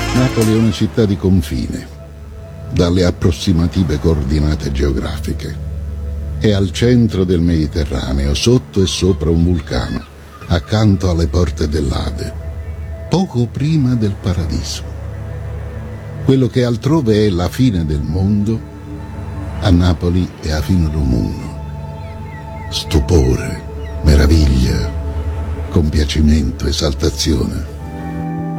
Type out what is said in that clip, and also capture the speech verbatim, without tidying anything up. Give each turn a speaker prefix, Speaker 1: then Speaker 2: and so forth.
Speaker 1: Napoli è una città di confine, dalle approssimative coordinate geografiche. È al centro del Mediterraneo, sotto e sopra un vulcano, accanto alle porte dell'Ade, poco prima del paradiso. Quello che altrove è la fine del mondo, a Napoli è la fine del mondo. Stupore, meraviglia, compiacimento, esaltazione.